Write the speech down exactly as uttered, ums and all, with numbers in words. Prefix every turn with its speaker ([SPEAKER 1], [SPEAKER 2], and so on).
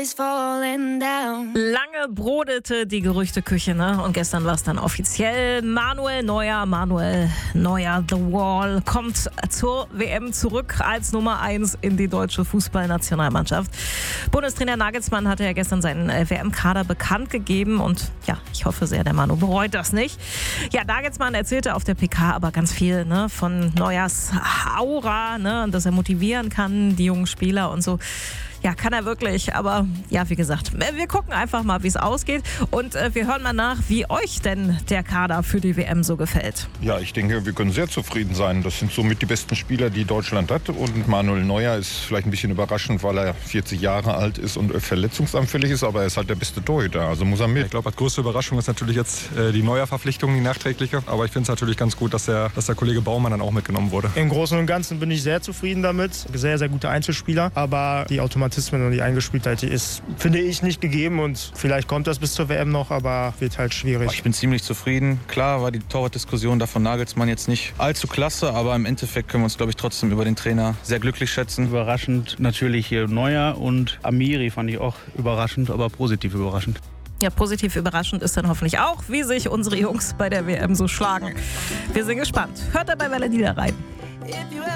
[SPEAKER 1] Lange brodete die Gerüchteküche, ne? Und gestern war es dann offiziell. Manuel Neuer, Manuel Neuer, The Wall, kommt zur W M zurück als Nummer eins in die deutsche Fußballnationalmannschaft. Bundestrainer Nagelsmann hatte ja gestern seinen W M-Kader bekannt gegeben und ja, ich hoffe sehr, der Manu bereut das nicht. Ja, Nagelsmann erzählte auf der P K aber ganz viel, ne? Von Neuers Aura, ne? Und dass er motivieren kann, die jungen Spieler und so. Ja, kann er wirklich, aber ja, wie gesagt, wir gucken einfach mal, wie es ausgeht und äh, wir hören mal nach, wie euch denn der Kader für die W M so gefällt.
[SPEAKER 2] Ja, ich denke, wir können sehr zufrieden sein. Das sind somit die besten Spieler, die Deutschland hat, und Manuel Neuer ist vielleicht ein bisschen überraschend, weil er vierzig Jahre alt ist und verletzungsanfällig ist, aber er ist halt der beste Torhüter, also muss er mit.
[SPEAKER 3] Ich glaube, die größte Überraschung ist natürlich jetzt äh, die Neuer-Verpflichtung, die nachträgliche, aber ich finde es natürlich ganz gut, dass der, dass der Kollege Baumann dann auch mitgenommen wurde.
[SPEAKER 4] Im Großen und Ganzen bin ich sehr zufrieden damit. Sehr, sehr gute Einzelspieler, aber die Automatismen und die Eingespieltheit, die ist, finde ich, nicht gegeben und vielleicht kommt das bis zur W M noch, aber wird halt schwierig.
[SPEAKER 5] Ich bin ziemlich zufrieden. Klar war die Torwartdiskussion da von Nagelsmann jetzt nicht allzu klasse, aber im Endeffekt können wir uns, glaube ich, trotzdem über den Trainer sehr glücklich schätzen.
[SPEAKER 6] Überraschend natürlich hier Neuer und Amiri fand ich auch überraschend, aber positiv überraschend.
[SPEAKER 1] Ja, positiv überraschend ist dann hoffentlich auch, wie sich unsere Jungs bei der W M so schlagen. Wir sind gespannt. Hört da bei Welle Nieder rein.